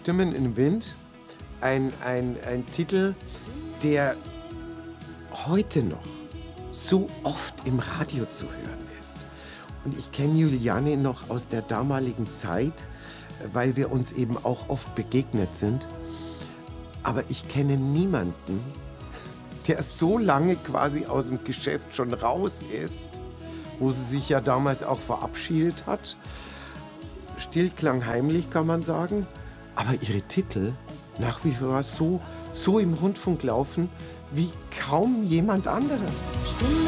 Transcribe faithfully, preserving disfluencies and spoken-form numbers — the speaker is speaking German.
Stimmen im Wind. Ein, ein, ein Titel, der heute noch so oft im Radio zu hören ist. Und ich kenne Juliane noch aus der damaligen Zeit, weil wir uns eben auch oft begegnet sind. Aber ich kenne niemanden, der so lange quasi aus dem Geschäft schon raus ist, wo sie sich ja damals auch verabschiedet hat. Still klang heimlich, kann man sagen. Aber ihre Titel nach wie vor so, so im Rundfunk laufen wie kaum jemand anderer. Stimme